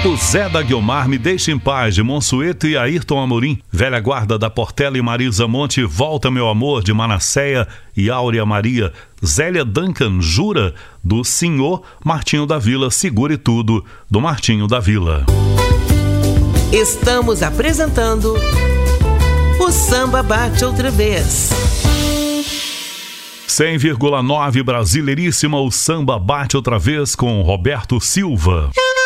O Zé da Guiomar, Me Deixa em Paz, de Monsueto e Ayrton Amorim. Velha Guarda, da Portela e Marisa Monte. Volta Meu Amor, de Manasseia e Áurea Maria. Zélia Duncan, Jura, do Senhor. Martinho da Vila, Segure Tudo, do Martinho da Vila. Estamos apresentando o Samba Bate Outra Vez. 100,9 Brasileiríssima, o Samba Bate Outra Vez com Roberto Silva.